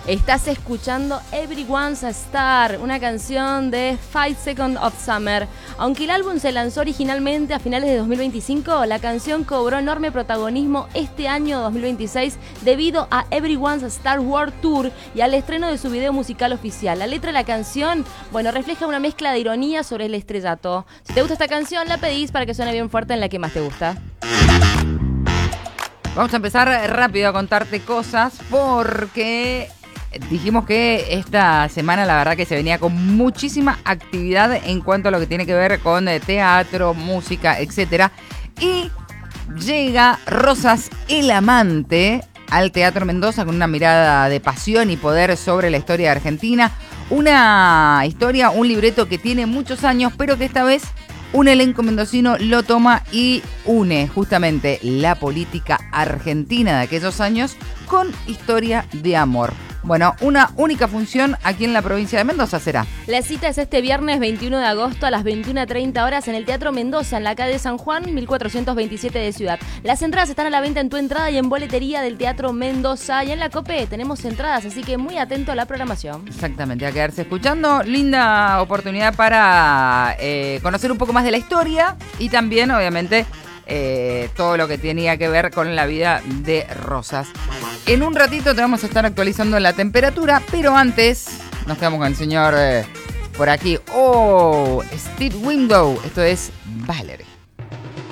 Estás escuchando Everyone's a Star, una canción de 5 Seconds of Summer. Aunque el álbum se lanzó originalmente a finales de 2025, la canción cobró enorme protagonismo este año 2026 debido a Everyone's a Star World Tour y al estreno de su video musical oficial. La letra de la canción, refleja una mezcla de ironía sobre el estrellato. Si te gusta esta canción, la pedís para que suene bien fuerte en la que más te gusta. Vamos a empezar rápido a contarte cosas porque dijimos que esta semana la verdad que se venía con muchísima actividad en cuanto a lo que tiene que ver con teatro, música, etcétera. Y llega Rosas el Amante al Teatro Mendoza con una mirada de pasión y poder sobre la historia de Argentina. Una historia, un libreto que tiene muchos años, pero que esta vez un elenco mendocino lo toma y une justamente la política argentina de aquellos años con historia de amor. Bueno, una única función aquí en la provincia de Mendoza será. La cita es este viernes 21 de agosto a las 21:30 horas en el Teatro Mendoza, en la calle San Juan, 1427 de Ciudad. Las entradas están a la venta en Tu Entrada y en boletería del Teatro Mendoza. Y en la COPE tenemos entradas, así que muy atento a la programación. Exactamente, a quedarse escuchando. Linda oportunidad para conocer un poco más de la historia y también, obviamente, todo lo que tenía que ver con la vida de Rosas. En un ratito te vamos a estar actualizando la temperatura, pero antes nos quedamos con el señor por aquí. Steve Wingo. Esto es Valerie.